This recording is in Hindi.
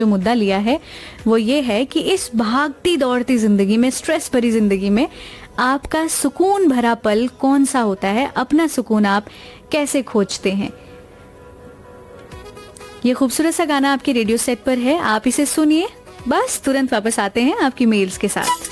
जो मुद्दा लिया है वो ये है कि इस भागती दौड़ती जिंदगी में, स्ट्रेस भरी जिंदगी में आपका सुकून भरा पल कौन सा होता है, अपना सुकून आप कैसे खोजते हैं। ये खूबसूरत सा गाना आपके रेडियो सेट पर है, आप इसे सुनिए, बस तुरंत वापस आते हैं आपकी मेल्स के साथ।